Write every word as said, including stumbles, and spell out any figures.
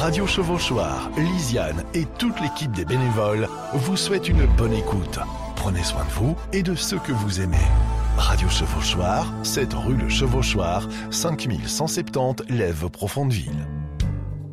Radio Chevauchoir, Lisiane et toute l'équipe des bénévoles vous souhaitent une bonne écoute. Prenez soin de vous et de ceux que vous aimez. Radio Chevauchoir, sept rue Le Chevauchoir, cinq mille cent soixante-dix Lèves Profondeville.